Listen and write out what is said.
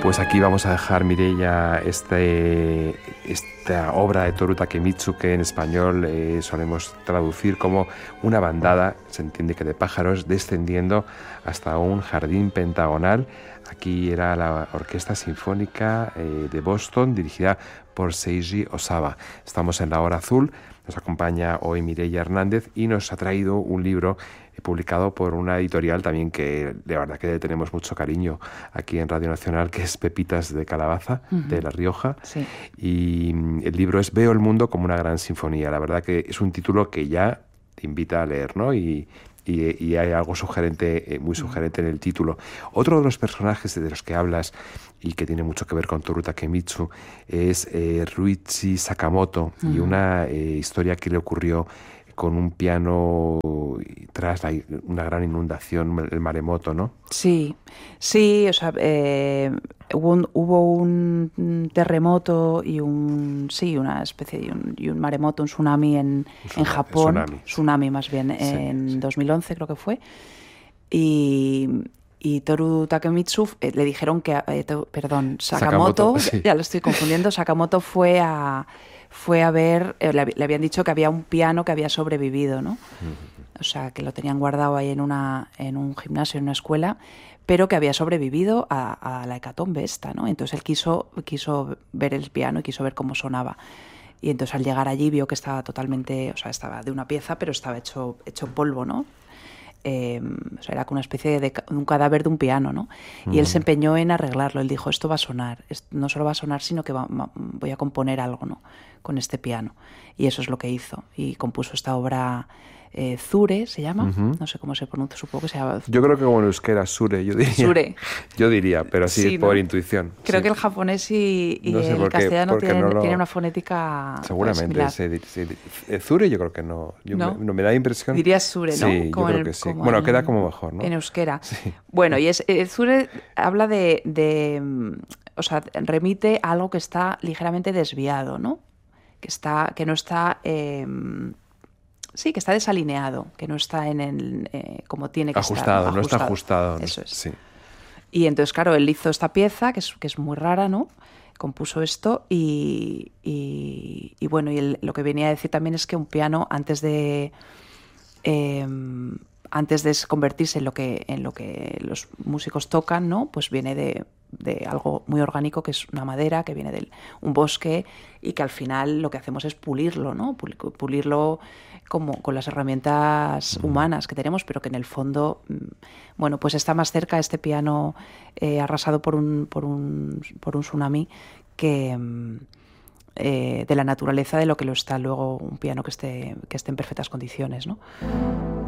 Pues aquí vamos a dejar, Mireia, esta obra de Toru Takemitsu, que en español solemos traducir como una bandada, se entiende que de pájaros, descendiendo hasta un jardín pentagonal. Aquí era la Orquesta Sinfónica de Boston, dirigida por Seiji Osawa. Estamos en la Hora Azul, nos acompaña hoy Mireia Hernández y nos ha traído un libro publicado por una editorial también que de verdad que le tenemos mucho cariño aquí en Radio Nacional, que es Pepitas de Calabaza, de La Rioja. Sí. Y el libro es Veo el mundo como una gran sinfonía. La verdad que es un título que ya te invita a leer, ¿no? Y hay algo sugerente, muy sugerente en el título. Otro de los personajes de los que hablas y que tiene mucho que ver con Toru Takemitsu es Ryuichi Sakamoto, y una historia que le ocurrió con un piano tras una gran inundación, el maremoto, ¿no? Sí, o sea, hubo un terremoto y una especie de un maremoto, un tsunami en Japón, tsunami más bien, en 2011 creo que fue, y Toru Takemitsu le dijeron que, Sakamoto, sí. Ya lo estoy confundiendo, Sakamoto fue a ver, le habían dicho que había un piano que había sobrevivido, ¿no? O sea, que lo tenían guardado ahí en un gimnasio, en una escuela, pero que había sobrevivido a la hecatombe esta, ¿no? Entonces él quiso ver el piano y quiso ver cómo sonaba. Y entonces al llegar allí vio que estaba totalmente, o sea, estaba de una pieza, pero estaba hecho polvo, ¿no? O sea, era como una especie de un cadáver de un piano, ¿no? Y él se empeñó en arreglarlo. Él dijo, esto va a sonar. No solo va a sonar, sino que voy a componer algo, ¿no? Con este piano. Y eso es lo que hizo. Y compuso esta obra, Zure, ¿se llama? No sé cómo se pronuncia, supongo que se llama. Yo creo que como en euskera, Sure, yo diría. Sure. Yo diría, pero sí, por intuición. Creo sí. que el japonés y no sé el castellano tienen no una fonética seguramente. Zure yo creo que no. ¿No? Me da impresión. Dirías Sure, ¿no? Sí, yo creo que sí. Bueno, queda como mejor, ¿no? En euskera. Sí. Bueno, y Zure habla o sea, remite a algo que está ligeramente desviado, ¿no? Que no está... sí, que está desalineado, que no está como tiene que ajustado, estar. No está ajustado. Eso es. Sí. Y entonces, claro, él hizo esta pieza, que es muy rara, ¿no? Compuso esto y bueno, lo que venía a decir también es que un piano, antes de convertirse en lo que los músicos tocan, ¿no? Pues viene de algo muy orgánico, que es una madera, que viene de un bosque, y que al final lo que hacemos es pulirlo, ¿no? Pulirlo como con las herramientas humanas que tenemos, pero que en el fondo, bueno, pues está más cerca este piano arrasado por un tsunami que de la naturaleza de lo que lo está luego un piano que esté en perfectas condiciones, ¿no?